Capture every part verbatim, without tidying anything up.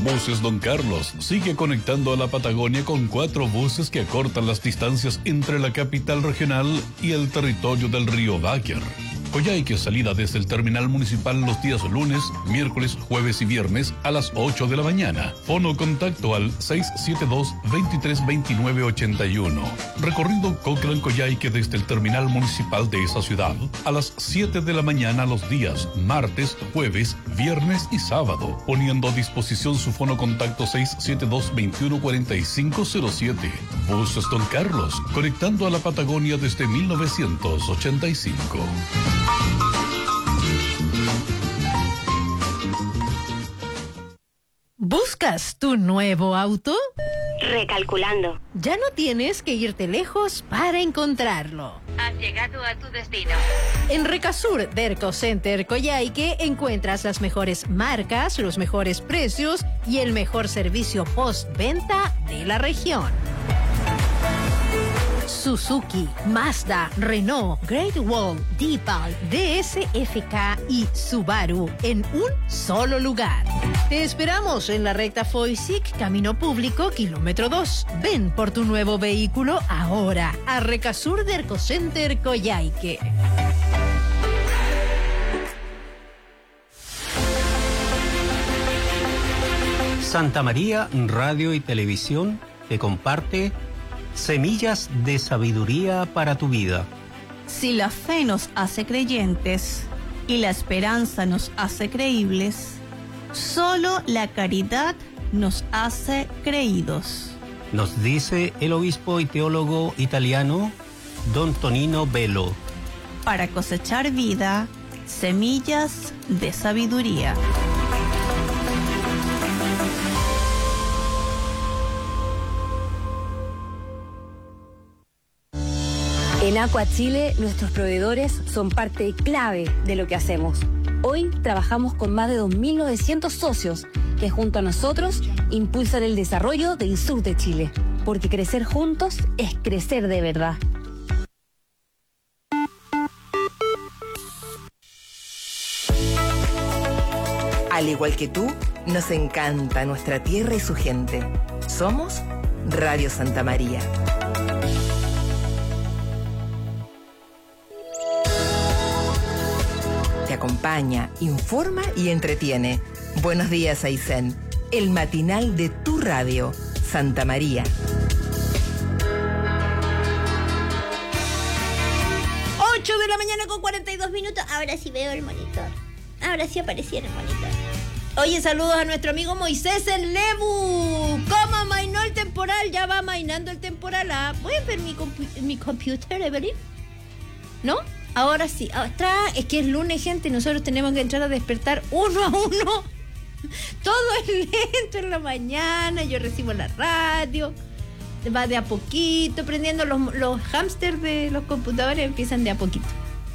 Buses Don Carlos sigue conectando a la Patagonia con cuatro buses que acortan las distancias entre la capital regional y el territorio del río Báquer. Coyhaique, salida desde el terminal municipal los días lunes, miércoles, jueves y viernes a las ocho de la mañana. Fono contacto al seis siete dos, veintitrés veintinueve ochenta y uno. Recorrido Cochrane-Coyhaique desde el terminal municipal de esa ciudad a las siete de la mañana los días martes, jueves, viernes y sábado, poniendo a disposición su fono contacto seis siete dos, veintiuno cuarenta y cinco cero siete. Buses Don Carlos, conectando a la Patagonia desde mil novecientos ochenta y cinco. ¿Buscas tu nuevo auto? Recalculando. Ya no tienes que irte lejos para encontrarlo. Has llegado a tu destino. En Recasur Derco Center Coyhaique encuentras las mejores marcas, los mejores precios y el mejor servicio postventa de la región. Suzuki, Mazda, Renault, Great Wall, Deepal, D S F K y Subaru en un solo lugar. Te esperamos en la recta Foysic, Camino Público, kilómetro dos. Ven por tu nuevo vehículo ahora a Recasur Derco Center Coyhaique. Santa María Radio y Televisión te comparte Semillas de Sabiduría para tu Vida. Si la fe nos hace creyentes y la esperanza nos hace creíbles, solo la caridad nos hace creídos. Nos dice el obispo y teólogo italiano Don Tonino Bello. Para cosechar vida, semillas de sabiduría. En Aqua Chile, nuestros proveedores son parte clave de lo que hacemos. Hoy trabajamos con más de dos mil novecientos socios que junto a nosotros impulsan el desarrollo del sur de Chile. Porque crecer juntos es crecer de verdad. Al igual que tú, nos encanta nuestra tierra y su gente. Somos Radio Santa María. Te acompaña, informa y entretiene. Buenos días, Aysén. El matinal de tu radio, Santa María. ocho de la mañana con cuarenta y dos minutos. Ahora sí veo el monitor. Ahora sí aparecía en el monitor. Oye, saludos a nuestro amigo Moisés en Lebu. ¿Cómo amainó el temporal? Ya va amainando el temporal. Ah, ¿puedes ver mi, compu- mi computer, Evelyn? ¿No? Ahora sí. Atrás, es que es lunes, gente, y nosotros tenemos que entrar a despertar uno a uno. Todo es lento en la mañana. Yo recibo la radio. Va de a poquito, prendiendo los, los hámsters de los computadores, empiezan de a poquito.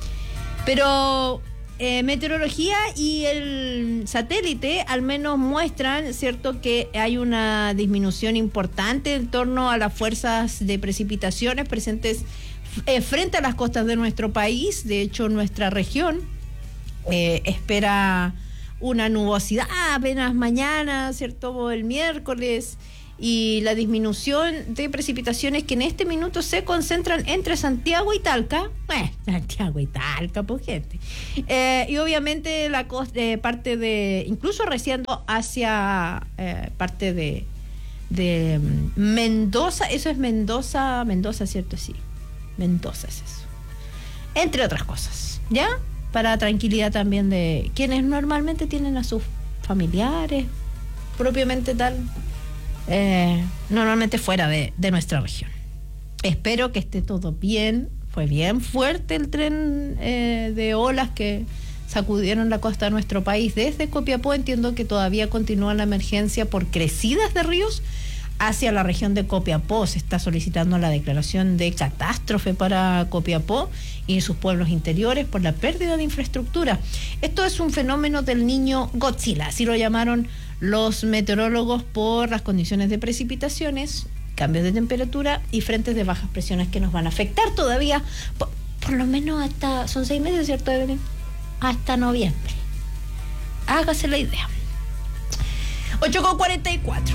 Pero eh, meteorología y el satélite al menos muestran, ¿cierto?, que hay una disminución importante en torno a las fuerzas de precipitaciones presentes eh, frente a las costas de nuestro país. De hecho, nuestra región eh, espera una nubosidad apenas mañana, ¿cierto?, el miércoles. Y la disminución de precipitaciones que en este minuto se concentran entre Santiago y Talca. Eh, Santiago y Talca, pues gente. Eh, y obviamente la costa, eh, parte de, incluso reciendo hacia eh, parte de, de Mendoza. Eso es Mendoza, Mendoza, ¿cierto? Sí. Mendoza es eso. Entre otras cosas, ¿ya? Para tranquilidad también de quienes normalmente tienen a sus familiares, propiamente tal. Eh, normalmente fuera de, de nuestra región. Espero que esté todo bien. Fue bien fuerte el tren eh, de olas que sacudieron la costa de nuestro país desde Copiapó. Entiendo que todavía continúa la emergencia por crecidas de ríos hacia la región de Copiapó. Se está solicitando la declaración de catástrofe para Copiapó y sus pueblos interiores por la pérdida de infraestructura. Esto es un fenómeno del niño Godzilla, así lo llamaron los meteorólogos, por las condiciones de precipitaciones, cambios de temperatura y frentes de bajas presiones que nos van a afectar todavía, por, por lo menos hasta, son seis meses, ¿cierto, Evelyn? Hasta noviembre. Hágase la idea. ocho con cuarenta y cuatro.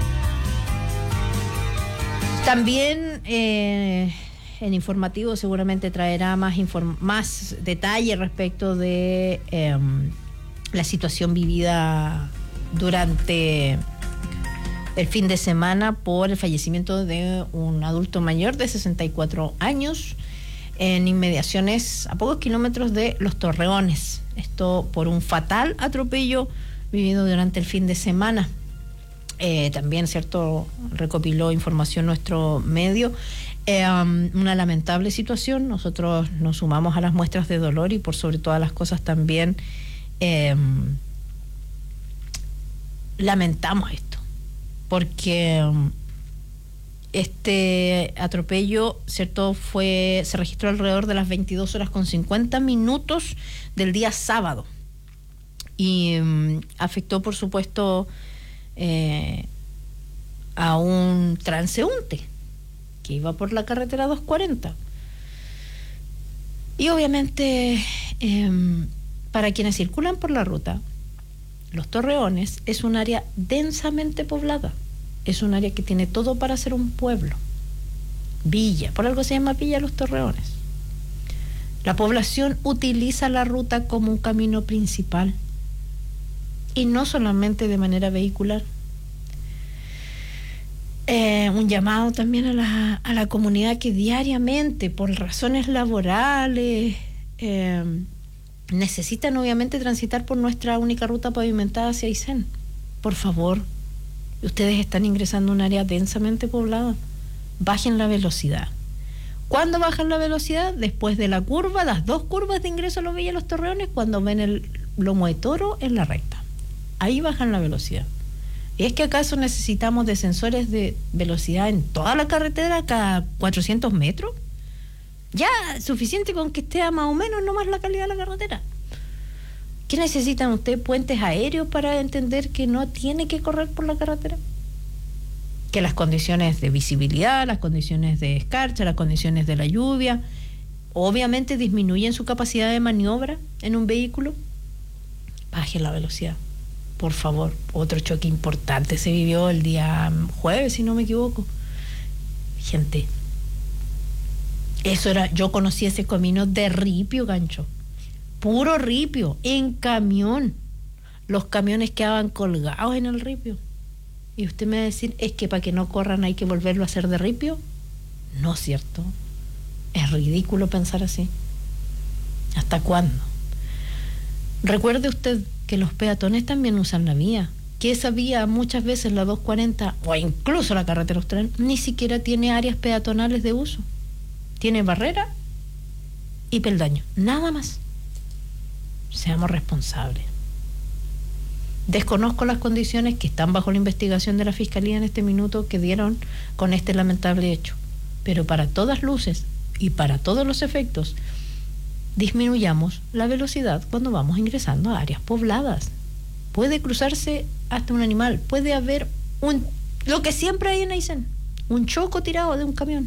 También eh, en informativo seguramente traerá más, inform- más detalle respecto de eh, la situación vivida durante el fin de semana por el fallecimiento de un adulto mayor de sesenta y cuatro años en inmediaciones a pocos kilómetros de Los Torreones. Esto por un fatal atropello vivido durante el fin de semana. Eh, también, cierto, recopiló información nuestro medio. Eh, um, una lamentable situación. Nosotros nos sumamos a las muestras de dolor y por sobre todas las cosas también eh, lamentamos esto, porque um, este atropello, cierto, fue se registró alrededor de las veintidós horas con cincuenta minutos del día sábado y um, afectó, por supuesto, eh, a un transeúnte que iba por la carretera doscientos cuarenta. Y obviamente, eh, para quienes circulan por la ruta, Los Torreones es un área densamente poblada. Es un área que tiene todo para ser un pueblo. Villa, por algo se llama Villa Los Torreones. La población utiliza la ruta como un camino principal y no solamente de manera vehicular. Eh, un llamado también a la, a la comunidad que diariamente, por razones laborales, eh, necesitan obviamente transitar por nuestra única ruta pavimentada hacia Aysén. Por favor, ustedes están ingresando a un área densamente poblada. Bajen la velocidad. ¿Cuándo bajan la velocidad? Después de la curva, las dos curvas de ingreso a los Villas Los Torreones, cuando ven el lomo de toro en la recta. Ahí bajan la velocidad. ¿Y es que acaso necesitamos de sensores de velocidad en toda la carretera cada cuatrocientos metros? Ya, suficiente con que esté a más o menos nomás la calidad de la carretera. ¿Qué necesitan ustedes? ¿Puentes aéreos para entender que no tiene que correr por la carretera? Que las condiciones de visibilidad, las condiciones de escarcha, las condiciones de la lluvia, obviamente disminuyen su capacidad de maniobra en un vehículo. Bajen la velocidad, por favor. Otro choque importante se vivió el día jueves, si no me equivoco. Gente, eso era, yo conocí ese camino de ripio, gancho. Puro ripio, en camión. Los camiones quedaban colgados en el ripio. Y usted me va a decir, es que para que no corran hay que volverlo a hacer de ripio. No es cierto. Es ridículo pensar así. ¿Hasta cuándo? Recuerde usted que los peatones también usan la vía, que esa vía muchas veces, la doscientos cuarenta o incluso la carretera austral, ni siquiera tiene áreas peatonales de uso. Tiene barrera y peldaño, nada más. Seamos responsables. Desconozco las condiciones que están bajo la investigación de la Fiscalía en este minuto que dieron con este lamentable hecho, pero para todas luces y para todos los efectos, disminuyamos la velocidad cuando vamos ingresando a áreas pobladas. Puede cruzarse hasta un animal, puede haber un, lo que siempre hay en Aysén, un choco tirado de un camión.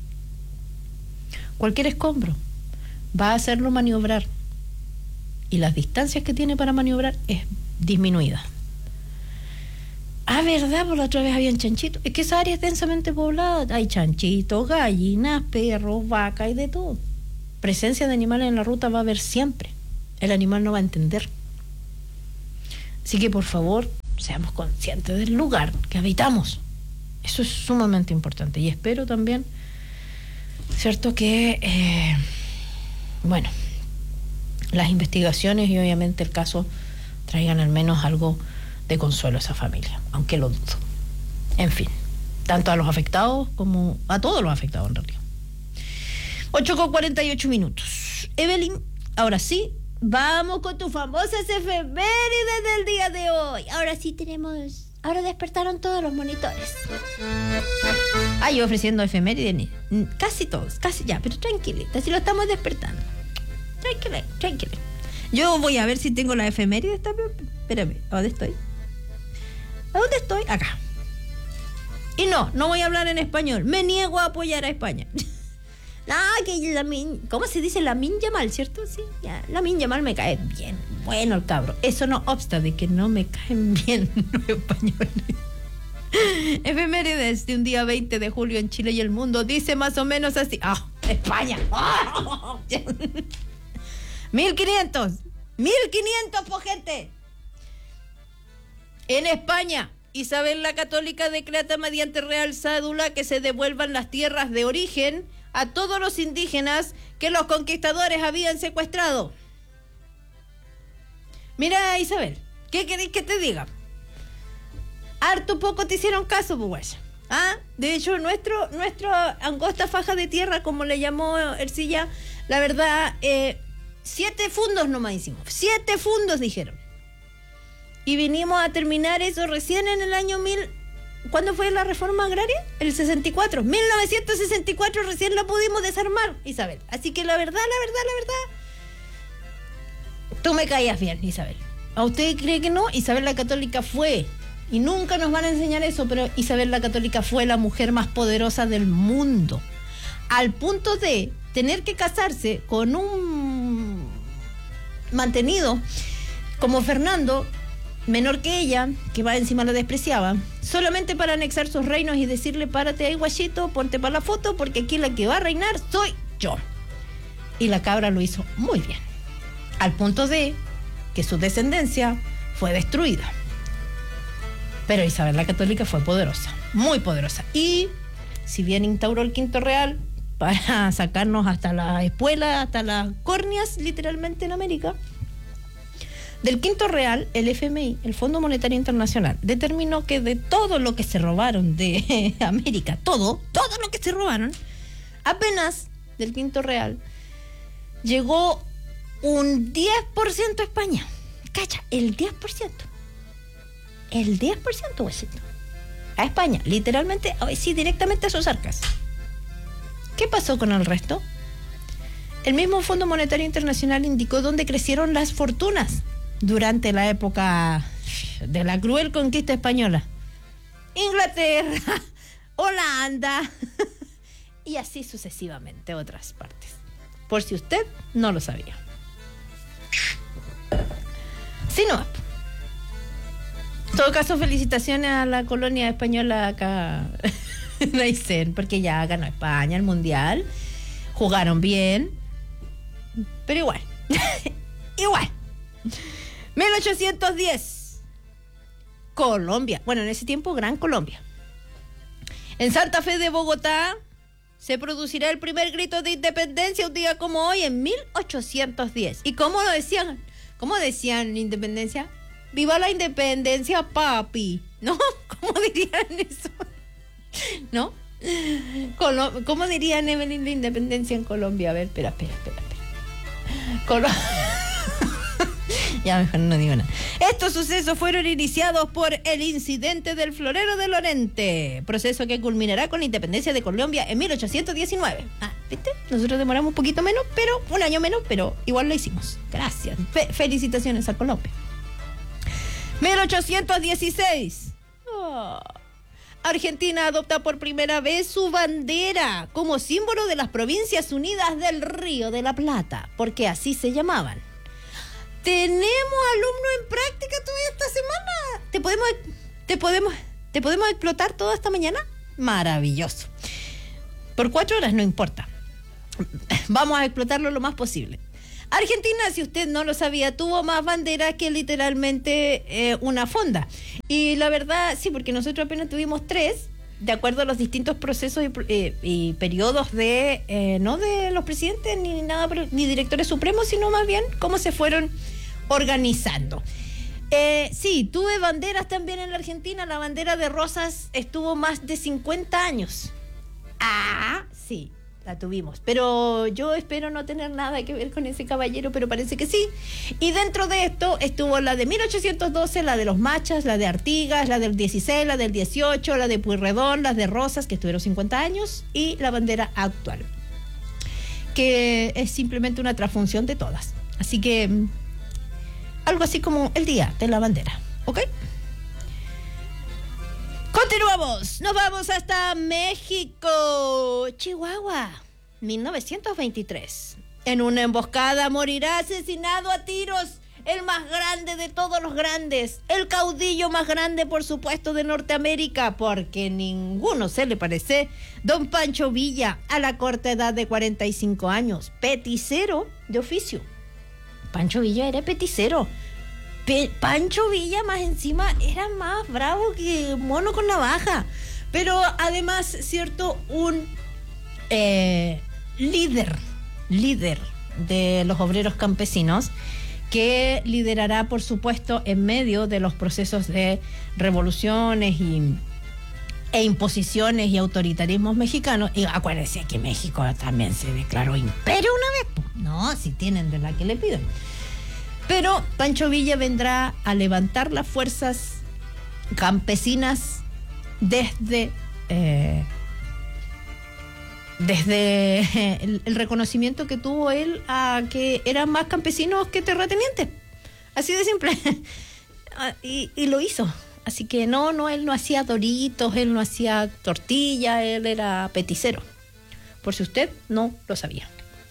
Cualquier escombro va a hacerlo maniobrar y las distancias que tiene para maniobrar es disminuida. Ah, verdad, por la otra vez habían chanchitos. Es que esa área es densamente poblada. Hay chanchitos, gallinas, perros, vacas y de todo. Presencia de animales en la ruta va a haber siempre. El animal no va a entender. Así que por favor, seamos conscientes del lugar que habitamos. Eso es sumamente importante. Y espero también, cierto, que eh, bueno, las investigaciones y obviamente el caso traigan al menos algo de consuelo a esa familia, aunque lo dudo. En fin, tanto a los afectados como a todos los afectados en realidad. ocho con cuarenta y ocho minutos. Evelyn, ahora sí, vamos con tus famosas efemérides del día de hoy. Ahora sí tenemos... Ahora despertaron todos los monitores. Ay, ofreciendo efemérides, casi todos, casi ya, pero tranquilita, si lo estamos despertando. Tranquila, tranquila. Yo voy a ver si tengo la efemérides también. Espérame, ¿a dónde estoy? ¿A dónde estoy? Acá. Y no, no voy a hablar en español. Me niego a apoyar a España. No, que la min, ¿cómo se dice? Lamine Yamal, ¿cierto? Sí, ya. Lamine Yamal me cae bien. Bueno, el cabro. Eso no obsta de que no me caen bien los españoles. Efemérides de un día veinte de julio en Chile y el mundo. Dice más o menos así. ¡Ah! Oh, España. Oh. mil quinientos. mil quinientos, po, gente. En España, Isabel la Católica decreta mediante Real Cédula que se devuelvan las tierras de origen a todos los indígenas que los conquistadores habían secuestrado. Mira, Isabel, ¿qué queréis que te diga? Harto poco te hicieron caso, pues. ¿Ah? De hecho, nuestro, nuestro angosta faja de tierra, como le llamó Ercilla, la verdad, eh, siete fundos nomás hicimos. Siete fundos, dijeron. Y vinimos a terminar eso recién en el año mil... ¿Cuándo fue la reforma agraria? El sesenta y cuatro. mil novecientos sesenta y cuatro recién la pudimos desarmar, Isabel. Así que la verdad, la verdad, la verdad... Tú me caías bien, Isabel. ¿A usted cree que no? Isabel la Católica fue... Y nunca nos van a enseñar eso, pero Isabel la Católica fue la mujer más poderosa del mundo. Al punto de tener que casarse con un mantenido como Fernando, menor que ella, que va encima la despreciaba, solamente para anexar sus reinos y decirle: párate ahí, guachito, ponte para la foto, porque aquí la que va a reinar soy yo. Y la cabra lo hizo muy bien. Al punto de que su descendencia fue destruida. Pero Isabel la Católica fue poderosa, muy poderosa. Y si bien instauró el quinto real para sacarnos hasta la espuela, hasta las córneas, literalmente en América, del quinto real, el F M I, el Fondo Monetario Internacional, determinó que de todo lo que se robaron de América, todo, todo lo que se robaron, apenas del quinto real, llegó un diez por ciento a España. Cacha, el diez por ciento. El diez por ciento, huesito. A España, literalmente, sí, directamente a sus arcas. ¿Qué pasó con el resto? El mismo Fondo Monetario Internacional indicó dónde crecieron las fortunas durante la época de la cruel conquista española. Inglaterra, Holanda y así sucesivamente otras partes. Por si usted no lo sabía. Sí, no. En todo caso, felicitaciones a la colonia española acá en Aysén, porque ya ganó España el mundial. Jugaron bien, pero igual. Igual. mil ochocientos diez. Colombia. Bueno, en ese tiempo, Gran Colombia. En Santa Fe de Bogotá se producirá el primer grito de independencia un día como hoy, en mil ochocientos diez. ¿Y cómo lo decían? ¿Cómo decían independencia? ¡Viva la independencia, papi! ¿No? ¿Cómo dirían eso? ¿No? Colo- ¿Cómo dirían, Evelyn, la independencia en Colombia? A ver, espera, espera, espera. espera. Colo- ya mejor no digo nada. Estos sucesos fueron iniciados por el incidente del Florero de Lorente, proceso que culminará con la independencia de Colombia en mil ochocientos diecinueve. Ah, ¿viste? Nosotros demoramos un poquito menos, pero un año menos, pero igual lo hicimos. Gracias. Fe- felicitaciones a Colombia. mil ochocientos dieciséis. Oh. Argentina adopta por primera vez su bandera como símbolo de las Provincias Unidas del Río de la Plata, porque así se llamaban. Tenemos alumnos en práctica toda esta semana. ¿Te podemos, te podemos, te podemos explotar toda esta mañana? Maravilloso. Por cuatro horas no importa. Vamos a explotarlo lo más posible. Argentina, si usted no lo sabía, tuvo más banderas que literalmente eh, una fonda. Y la verdad, sí, porque nosotros apenas tuvimos tres, de acuerdo a los distintos procesos y, eh, y periodos de, eh, no de los presidentes ni nada, ni directores supremos, sino más bien cómo se fueron organizando. Eh, sí, tuve banderas también en la Argentina. La bandera de rosas estuvo más de cincuenta años. Ah, sí. La tuvimos, pero yo espero no tener nada que ver con ese caballero, pero parece que sí. Y dentro de esto estuvo la de mil ochocientos doce, la de los Machas, la de Artigas, la del dieciséis, la del dieciocho, la de Pueyrredón, las de Rosas, que estuvieron cincuenta años, y la bandera actual, que es simplemente una transfunción de todas. Así que, algo así como el día de la bandera, ¿ok? Continuamos, nos vamos hasta México, Chihuahua. mil novecientos veintitrés. En una emboscada morirá asesinado a tiros el más grande de todos los grandes, el caudillo más grande, por supuesto, de Norteamérica, porque ninguno se le parece, don Pancho Villa, a la corta edad de cuarenta y cinco años, peticero de oficio. Pancho Villa era peticero. Pe- Pancho Villa, más encima, era más bravo que mono con navaja. Pero además, cierto, un eh, líder, líder de los obreros campesinos, que liderará, por supuesto, en medio de los procesos de revoluciones y, e imposiciones y autoritarismos mexicanos. Y acuérdense que México también se declaró imperio una vez. Pues, no, si tienen de la que le piden. Pero Pancho Villa vendrá a levantar las fuerzas campesinas desde... Eh, desde el, el reconocimiento que tuvo él a que eran más campesinos que terratenientes, así de simple. y, y lo hizo, así que no, no, él no hacía doritos, él no hacía tortilla, él era peticero, por si usted no lo sabía.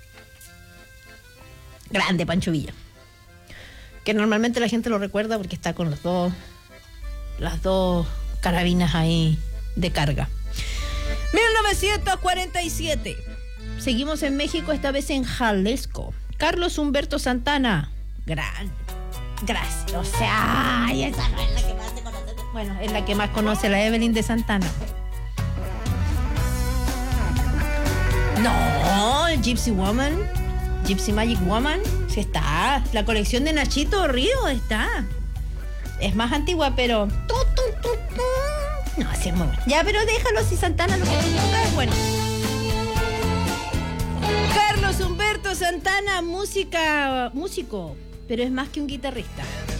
Grande Pancho Villa, que normalmente la gente lo recuerda porque está con los dos las dos carabinas ahí de carga. mil novecientos cuarenta y siete. Seguimos en México, esta vez en Jalisco. Carlos Humberto Santana. Gran. Gracias. O sea, ay, esa no es la que más se conoce. Bueno, es la que más conoce la Evelyn de Santana. No, el Gypsy Woman. Gypsy Magic Woman. Sí está. La colección de Nachito Río está. Es más antigua, pero... Tu, tu, tu, tu. No, así es muy bueno. Ya, pero déjalo, si Santana lo que toca es bueno. Carlos Humberto Santana, música, músico, pero es más que un guitarrista.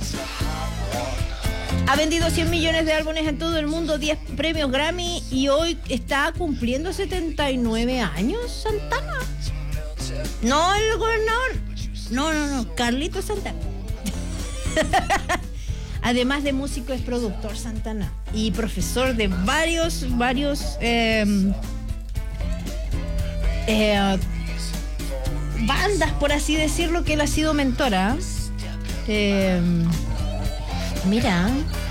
Ha vendido cien millones de álbumes en todo el mundo, diez premios Grammy y hoy está cumpliendo setenta y nueve años Santana. No el gobernador. No, no, no, Carlito Santana. Además de músico, es productor Santana y profesor de varios, varios eh, eh, bandas, por así decirlo, que él ha sido mentora. Eh, mira.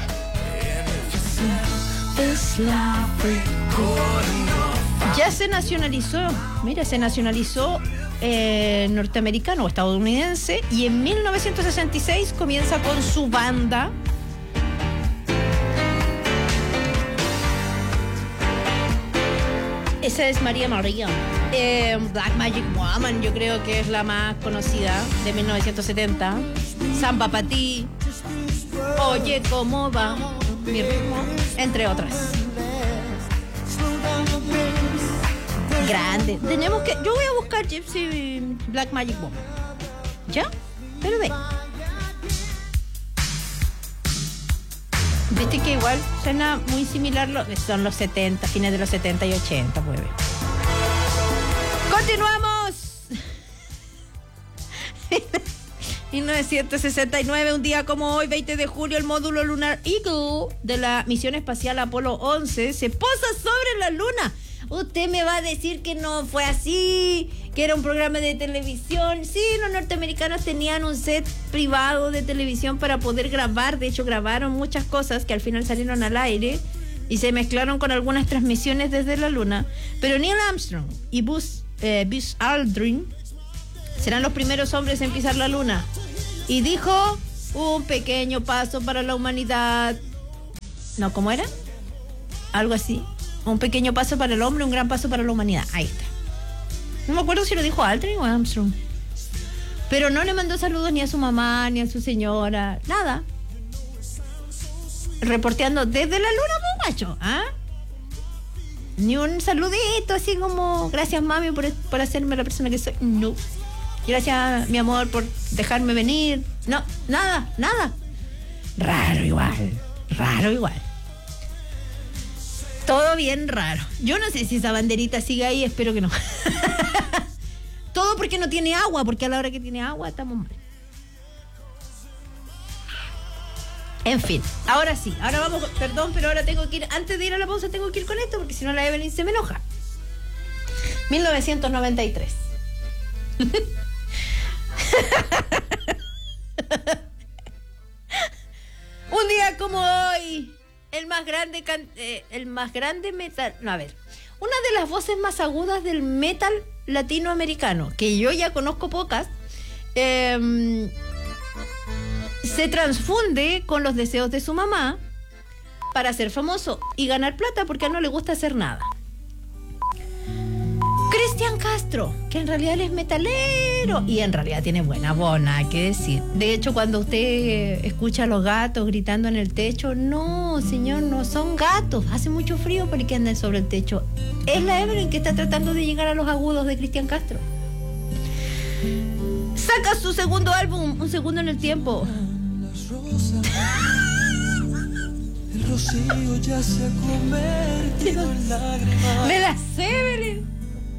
Ya se nacionalizó, mira, se nacionalizó eh, norteamericano o estadounidense y en mil novecientos sesenta y seis comienza con su banda. Esa es María María. Eh, Black Magic Woman, yo creo que es la más conocida, de mil novecientos setenta. Samba pa' ti. Oye, ¿cómo va mi ritmo? Entre otras. Grande. Tenemos que... Yo voy a buscar Gypsy Black Magic Woman. ¿Ya? Pero ve. Viste que igual suena muy similar, lo, son los setenta, fines de los setenta y ochenta, pues. ¡Continuamos! mil novecientos sesenta y nueve, un día como hoy, veinte de julio, el módulo lunar Eagle de la misión espacial Apolo once se posa sobre la luna. Usted me va a decir que no fue así, que era un programa de televisión. Sí, los norteamericanos tenían un set privado de televisión para poder grabar. De hecho, grabaron muchas cosas que al final salieron al aire y se mezclaron con algunas transmisiones desde la luna. Pero Neil Armstrong y Buzz, eh, Buzz Aldrin serán los primeros hombres en pisar la luna. Y dijo, un pequeño paso para la humanidad. ¿No, cómo era? Algo así. Un pequeño paso para el hombre, un gran paso para la humanidad. Ahí está. No me acuerdo si lo dijo Aldrin o Armstrong. Pero no le mandó saludos ni a su mamá, ni a su señora. Nada. Reporteando desde la luna, muchacho. ¿Ah? Ni un saludito así como, gracias mami por, por hacerme la persona que soy. No. Gracias mi amor por dejarme venir. No, nada, nada. Raro igual. Raro igual. Todo bien raro. Yo no sé si esa banderita sigue ahí, espero que no. Todo porque no tiene agua, porque a la hora que tiene agua estamos mal. En fin, ahora sí, ahora vamos, perdón, pero ahora tengo que ir, antes de ir a la pausa tengo que ir con esto, porque si no la Evelyn se me enoja. mil novecientos noventa y tres. Un día como hoy, el más grande can- eh, el más grande metal, no, a ver, una de las voces más agudas del metal latinoamericano, que yo ya conozco pocas, eh, se transfunde con los deseos de su mamá para ser famoso y ganar plata porque a él no le gusta hacer nada. Cristian Castro, que en realidad él es metalero y en realidad tiene buena voz, nada que decir. De hecho, cuando usted escucha a los gatos gritando en el techo, no, señor, no son gatos. Hace mucho frío para que anden sobre el techo. Es la Evelyn que está tratando de llegar a los agudos de Cristian Castro. Saca su segundo álbum, Un Segundo en el Tiempo. El rocío ya se ha convertido en lágrimas. Me la sé, Evelyn.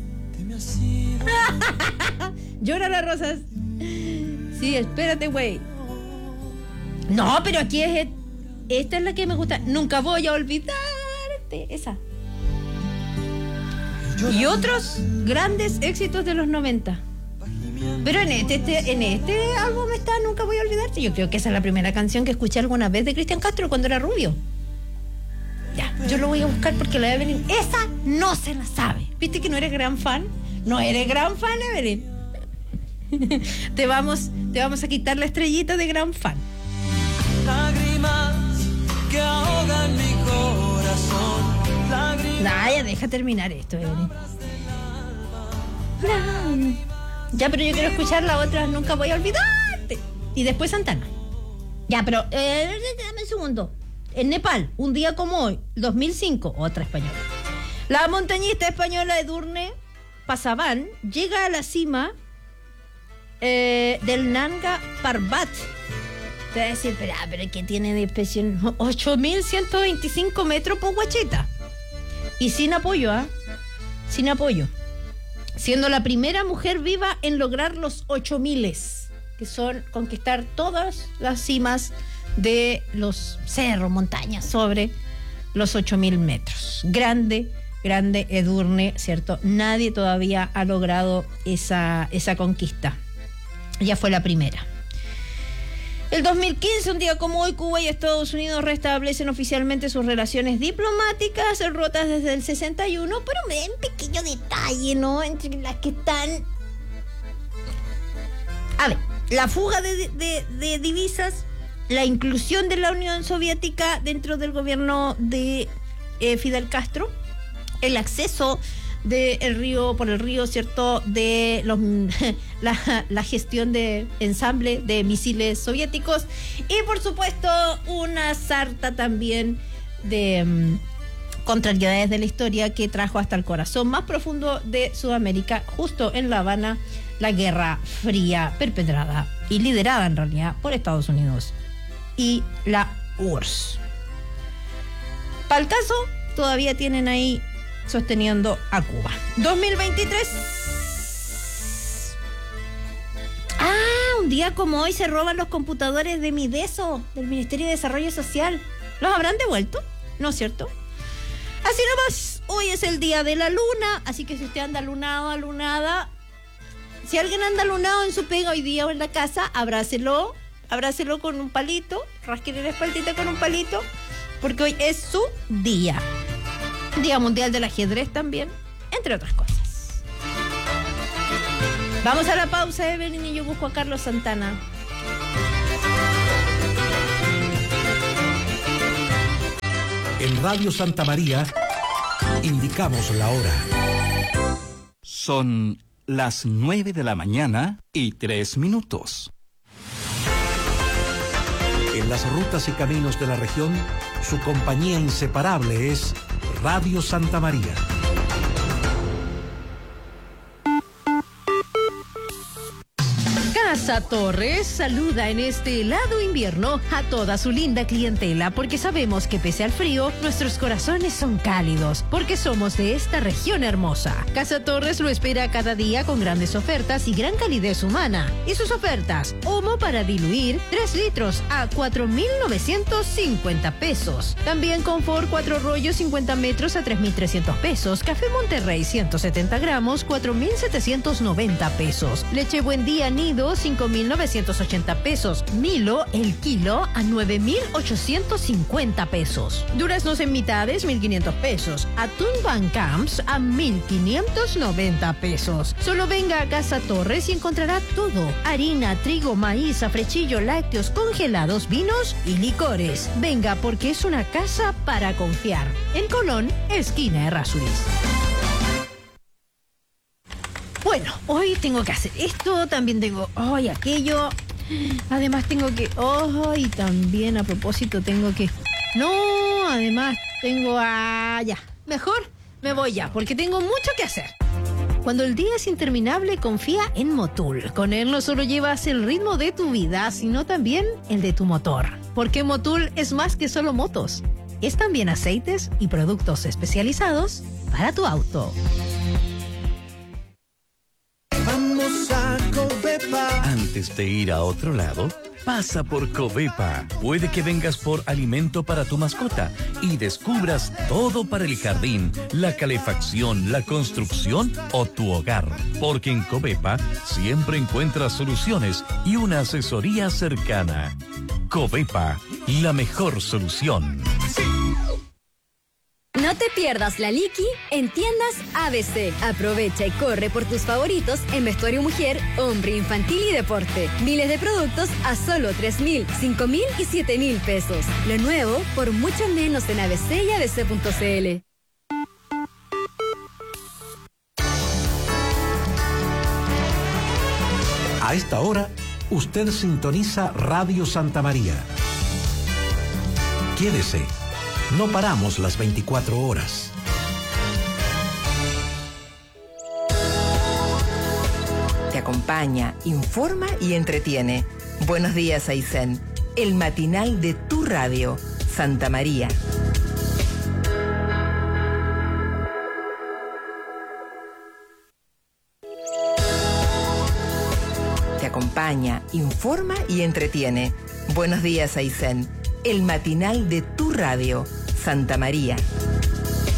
Llora las rosas. Sí, espérate, güey. No, pero aquí es. Esta es la que me gusta. Nunca voy a olvidarte. Esa. Y otros grandes éxitos de los noventa. Pero en este, este, en este álbum está Nunca voy a olvidarte. Yo creo que esa es la primera canción que escuché alguna vez de Cristian Castro cuando era rubio. Ya, yo lo voy a buscar porque la Evelyn, esa no se la sabe. ¿Viste que no eres gran fan? No eres gran fan, Evelyn. te vamos, te vamos a quitar la estrellita de gran fan. Lágrimas que ahogan mi corazón. Lágrimas. Nah, ya deja terminar esto, Evelyn. Ya, pero yo quiero escuchar la otra, Nunca voy a olvidarte. Y después Santana. Ya, pero eh, dame un segundo. En Nepal, un día como hoy, dos mil cinco, otra española. La montañista española Edurne Pasaban llega a la cima eh, del Nanga Parbat. Te voy a decir, pero, pero ¿qué tiene de especial? ocho mil ciento veinticinco metros por guacheta. Y sin apoyo, ¿ah? ¿eh? Sin apoyo. Siendo la primera mujer viva en lograr los ocho miles, que son conquistar todas las cimas de los cerros, montañas, sobre los ocho mil metros. Grande, grande Edurne, ¿cierto? Nadie todavía ha logrado esa, esa conquista. Ella fue la primera. El dos mil quince, un día como hoy, Cuba y Estados Unidos restablecen oficialmente sus relaciones diplomáticas rotas desde el sesenta y uno, pero me da un pequeño detalle, ¿no? Entre las que están... A ver, la fuga de, de, de divisas, la inclusión de la Unión Soviética dentro del gobierno de eh, Fidel Castro, el acceso de el río por el río, ¿cierto? De los, la, la gestión de ensamble de misiles soviéticos y, por supuesto, una sarta también de um, contrariedades de la historia que trajo hasta el corazón más profundo de Sudamérica, justo en La Habana, la Guerra Fría perpetrada y liderada en realidad por Estados Unidos y la U R S S. Para el caso, todavía tienen ahí sosteniendo a Cuba. dos mil veintitrés. Ah, un día como hoy se roban los computadores de Mideso, del Ministerio de Desarrollo Social. ¿Los habrán devuelto? ¿No es cierto? Así nomás, hoy es el día de la luna, así que si usted anda lunado, alunada, si alguien anda lunado en su pega hoy día o en la casa, abrácelo, abrácelo con un palito, rasquele la espaldita con un palito, porque hoy es su día. Día Mundial del Ajedrez también, entre otras cosas. Vamos a la pausa, Evelyn, y yo busco a Carlos Santana. En Radio Santa María indicamos la hora. Son las nueve de la mañana y tres minutos. En las rutas y caminos de la región, su compañía inseparable es Radio Santa María. Cada Casa Torres saluda en este helado invierno a toda su linda clientela porque sabemos que pese al frío, nuestros corazones son cálidos porque somos de esta región hermosa. Casa Torres lo espera cada día con grandes ofertas y gran calidez humana. Y sus ofertas, Omo para diluir, tres litros a cuatro mil novecientos cincuenta pesos. También Confort cuatro rollos cincuenta metros a tres mil trescientos pesos. Café Monterrey ciento setenta gramos, cuatro mil setecientos noventa pesos. Leche Buen Día Nido, cinco mil novecientos ochenta pesos. Milo, el kilo, a nueve mil ochocientos cincuenta pesos. Duraznos en mitades, mil quinientos pesos. Atún Van Camps a mil quinientos noventa pesos. Solo venga a Casa Torres y encontrará todo. Harina, trigo, maíz, afrechillo, lácteos, congelados, vinos y licores. Venga porque es una casa para confiar. En Colón, esquina Errázuriz. Bueno, hoy tengo que hacer esto, también tengo hoy aquello, además tengo que, oh, y también a propósito tengo que, no, además tengo, ah, ya, mejor me voy ya, porque tengo mucho que hacer. Cuando el día es interminable, confía en Motul. Con él no solo llevas el ritmo de tu vida, sino también el de tu motor. Porque Motul es más que solo motos, es también aceites y productos especializados para tu auto. Vamos a Covepa. Antes de ir a otro lado, pasa por Covepa. Puede que vengas por alimento para tu mascota y descubras todo para el jardín, la calefacción, la construcción o tu hogar. Porque en Covepa siempre encuentras soluciones y una asesoría cercana. Covepa, la mejor solución. No te pierdas la Liqui en tiendas A B C. Aprovecha y corre por tus favoritos en vestuario mujer, hombre, infantil y deporte. Miles de productos a solo tres mil, cinco mil y siete mil pesos. Lo nuevo por mucho menos en A B C y A B C punto C L. A esta hora, usted sintoniza Radio Santa María. Quédese. No paramos las veinticuatro horas. Te acompaña, informa y entretiene. Buenos días, Aysén. El matinal de tu radio, Santa María. Te acompaña, informa y entretiene. Buenos días, Aysén. El matinal de tu radio, Santa María.